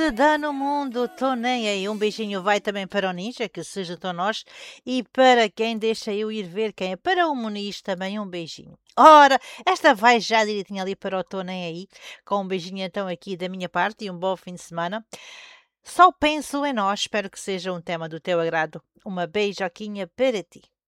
Se dá no mundo, tô nem aí. Um beijinho vai também para o Ninja, que se juntou a nós, e para quem deixa eu ir ver quem é. Para o Muniz também um beijinho. Ora, esta vai já direitinho ali para o tô nem aí, com um beijinho então aqui da minha parte e um bom fim de semana. Só penso em nós, espero que seja um tema do teu agrado. Uma beijoquinha para ti.